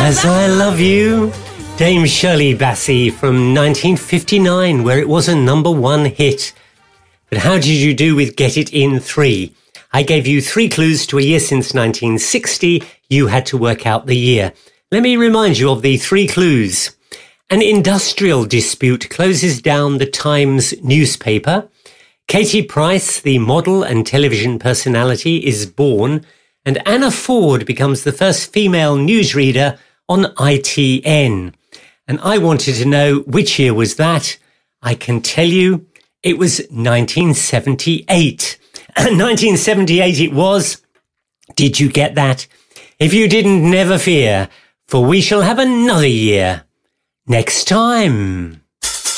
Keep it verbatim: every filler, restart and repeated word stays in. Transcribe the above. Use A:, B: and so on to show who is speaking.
A: As I Love You, Dame Shirley Bassey from nineteen fifty-nine, where it was a number one hit. But how did you do with Get It In three? I gave you three clues to a year since nineteen sixty. You had to work out the year. Let me remind you of the three clues. An industrial dispute closes down the Times newspaper. Katie Price, the model and television personality, is born. And Anna Ford becomes the first female newsreader on I T N. And I wanted to know which year was that. I can tell you it was nineteen seventy-eight. nineteen seventy-eight it was. Did you get that? If you didn't, never fear, for we shall have another year next time.